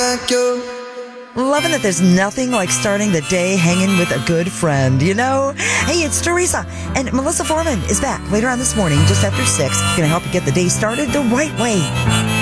like you. Loving that there's nothing like starting the day hanging with a good friend, you know? Hey, it's Teresa, and Melissa Foreman is back later on this morning, just after 6. Going to help you get the day started the right way.